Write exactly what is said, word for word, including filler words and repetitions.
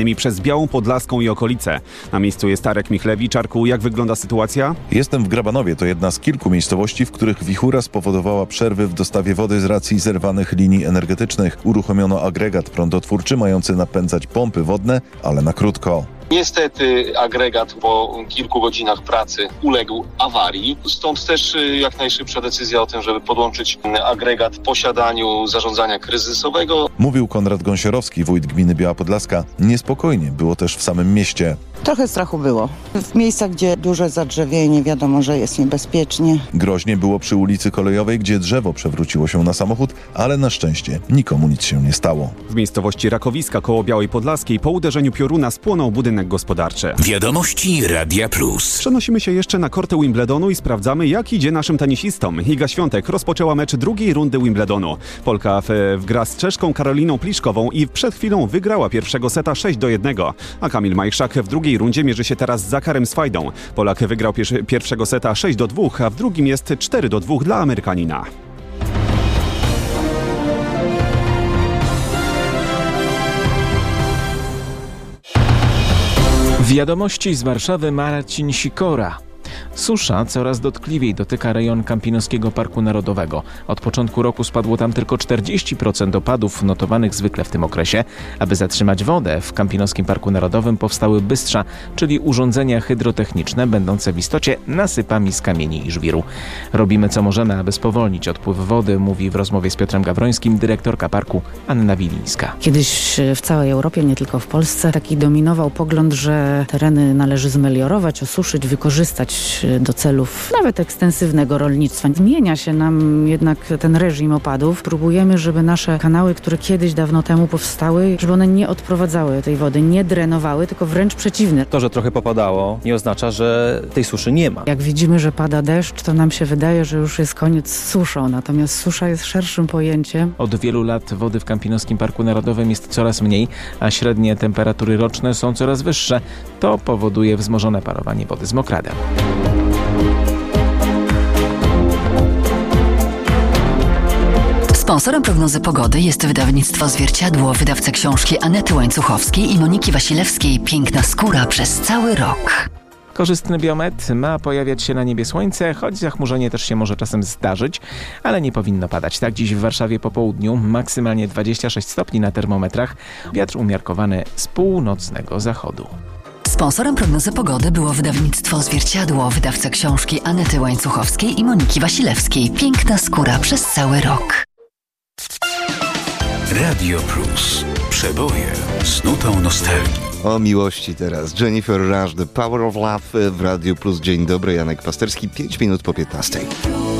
przez Białą Podlaską i okolice. Na miejscu jest Arek Michlewicz. Arku, jak wygląda sytuacja? Jestem w Grabanowie. To jedna z kilku miejscowości, w których wichura spowodowała przerwy w dostawie wody z racji zerwanych linii energetycznych. Uruchomiono agregat prądotwórczy mający napędzać pompy wodne, ale na krótko. Niestety agregat po kilku godzinach pracy uległ awarii, stąd też jak najszybsza decyzja o tym, żeby podłączyć agregat w posiadaniu zarządzania kryzysowego. Mówił Konrad Gąsiorowski, wójt gminy Biała Podlaska. Niespokojnie było też w samym mieście. Trochę strachu było. W miejscach, gdzie duże zadrzewienie, wiadomo, że jest niebezpiecznie. Groźnie było przy ulicy Kolejowej, gdzie drzewo przewróciło się na samochód, ale na szczęście nikomu nic się nie stało. W miejscowości Rakowiska koło Białej Podlaskiej po uderzeniu pioruna spłonął budynek gospodarczy. Wiadomości Radia Plus. Przenosimy się jeszcze na korty Wimbledonu i sprawdzamy, jak idzie naszym tenisistom. Iga Świątek rozpoczęła mecz drugiej rundy Wimbledonu. Polka w, w gra z Czeszką Karoliną Pliszkową i przed chwilą wygrała pierwszego seta sześć do jednego, a Kamil Majchrzak w drugiej rundzie mierzy się teraz z Zakarem Swajdą. Polak wygrał pier- pierwszego seta sześć do dwóch, a w drugim jest cztery do dwóch dla Amerykanina. Wiadomości z Warszawy, Marcin Sikora. Susza coraz dotkliwiej dotyka rejon Kampinoskiego Parku Narodowego. Od początku roku spadło tam tylko czterdzieści procent opadów notowanych zwykle w tym okresie. Aby zatrzymać wodę, w Kampinoskim Parku Narodowym powstały bystrza, czyli urządzenia hydrotechniczne będące w istocie nasypami z kamieni i żwiru. Robimy co możemy, aby spowolnić odpływ wody, mówi w rozmowie z Piotrem Gawrońskim dyrektorka parku Anna Wilińska. Kiedyś w całej Europie, nie tylko w Polsce, taki dominował pogląd, że tereny należy zmeliorować, osuszyć, wykorzystać do celów nawet ekstensywnego rolnictwa. Zmienia się nam jednak ten reżim opadów. Próbujemy, żeby nasze kanały, które kiedyś dawno temu powstały, żeby one nie odprowadzały tej wody, nie drenowały, tylko wręcz przeciwnie. To, że trochę popadało, nie oznacza, że tej suszy nie ma. Jak widzimy, że pada deszcz, to nam się wydaje, że już jest koniec z suszą, natomiast susza jest szerszym pojęciem. Od wielu lat wody w Kampinoskim Parku Narodowym jest coraz mniej, a średnie temperatury roczne są coraz wyższe. To powoduje wzmożone parowanie wody z mokradem. Sponsorem prognozy pogody jest wydawnictwo Zwierciadło, wydawca książki Anety Łańcuchowskiej i Moniki Wasilewskiej Piękna skóra przez cały rok. Korzystny biometr, ma pojawiać się na niebie słońce, choć zachmurzenie też się może czasem zdarzyć, ale nie powinno padać. Tak dziś w Warszawie po południu, maksymalnie dwadzieścia sześć stopni na termometrach, wiatr umiarkowany z północnego zachodu. Sponsorem prognozy pogody było wydawnictwo Zwierciadło, wydawca książki Anety Łańcuchowskiej i Moniki Wasilewskiej Piękna skóra przez cały rok. Radio Plus. Przeboje z nutą nostalgii. O miłości teraz. Jennifer Rush, The Power of Love w Radio Plus. Dzień dobry, Janek Pasterski, pięć minut po piętnastej.